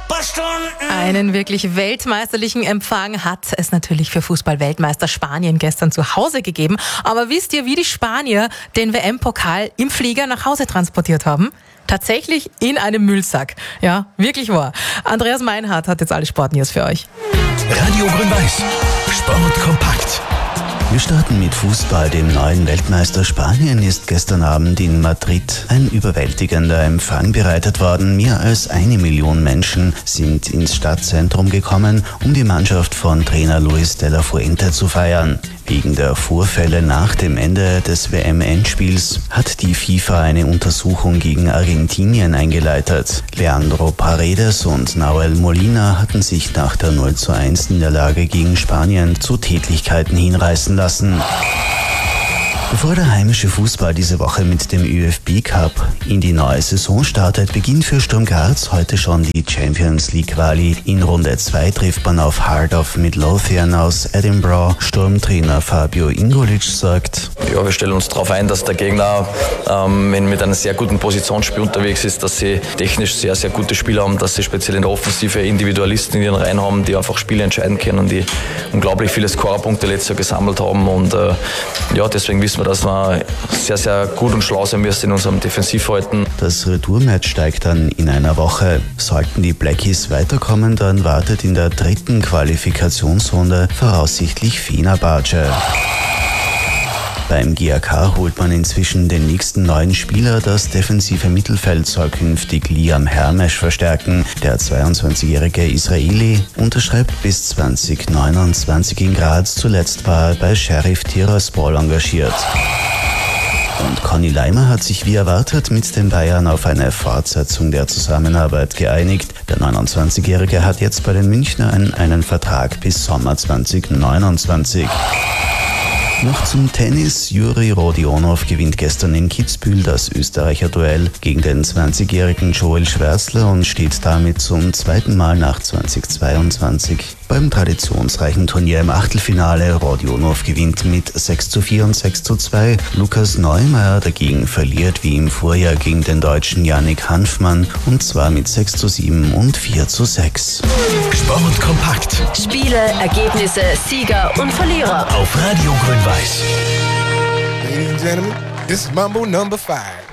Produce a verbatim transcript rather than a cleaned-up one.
Einen wirklich weltmeisterlichen Empfang hat es natürlich für Fußball-Weltmeister Spanien gestern zu Hause gegeben. Aber wisst ihr, wie die Spanier den W M-Pokal im Flieger nach Hause transportiert haben? Tatsächlich in einem Müllsack. Ja, wirklich wahr. Andreas Meinhardt hat jetzt alle Sportnews für euch. Radio Grün-Weiß. Sport kompakt. Wir starten mit Fußball. Dem neuen Weltmeister Spanien ist gestern Abend in Madrid ein überwältigender Empfang bereitet worden. Mehr als eine Million Menschen sind ins Stadtzentrum gekommen, um die Mannschaft von Trainer Luis de la Fuente zu feiern. Wegen der Vorfälle nach dem Ende des W M-Endspiels hat die FIFA eine Untersuchung gegen Argentinien eingeleitet. Leandro Paredes und Nahuel Molina hatten sich nach der null zu eins Niederlage gegen Spanien zu Tätlichkeiten hinreißen lassen. Bevor der heimische Fußball diese Woche mit dem ÖFB Cup in die neue Saison startet, beginnt für Sturm Graz heute schon die Champions League Quali. In Runde zwei trifft man auf Heart of Midlothian aus Edinburgh. Sturmtrainer Fabio Ingolic sagt: Ja, wir stellen uns darauf ein, dass der Gegner ähm, mit einem sehr guten Positionsspiel unterwegs ist, dass sie technisch sehr, sehr gute Spieler haben, dass sie speziell in der Offensive Individualisten in ihren Reihen haben, die einfach Spiele entscheiden können, die unglaublich viele Scorerpunkte letztes Jahr gesammelt haben. Und äh, ja, deswegen wissen wir, dass wir sehr, sehr gut und schlau sein müssen in unserem Defensivverhalten. Das Retourmatch steigt dann in einer Woche. Sollten die Blackies weiterkommen, dann wartet in der dritten Qualifikationsrunde voraussichtlich Fenerbahce. Beim G A K holt man inzwischen den nächsten neuen Spieler. Das defensive Mittelfeld soll künftig Liam Hermesch verstärken. Der zweiundzwanzigjährige Israeli unterschreibt bis zwanzig neunundzwanzig in Graz. Zuletzt war er bei Sheriff Tiraspol engagiert. Und Conny Leimer hat sich wie erwartet mit den Bayern auf eine Fortsetzung der Zusammenarbeit geeinigt. Der neunundzwanzigjährige hat jetzt bei den Münchnern einen Vertrag bis Sommer zwanzig neunundzwanzig. Noch zum Tennis. Juri Rodionov gewinnt gestern in Kitzbühel das Österreicher Duell gegen den zwanzigjährigen Joel Schwärzler und steht damit zum zweiten Mal nach zweitausendzweiundzwanzig beim traditionsreichen Turnier im Achtelfinale. Rodionov gewinnt mit sechs zu vier und sechs zu zwei. Lukas Neumeier dagegen verliert wie im Vorjahr gegen den Deutschen Yannick Hanfmann, und zwar mit sechs zu sieben und vier zu sechs. Sport kompakt. Spiele, Ergebnisse, Sieger und Verlierer Auf Radio Grün-Weiß. Ladies and gentlemen, this is Mambo number five.